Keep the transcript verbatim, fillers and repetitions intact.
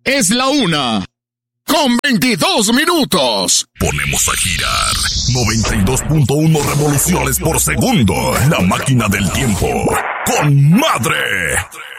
Es la una, con veintidós minutos. Ponemos a girar noventa y dos punto uno revoluciones por segundo. La máquina del tiempo. ¡Con madre!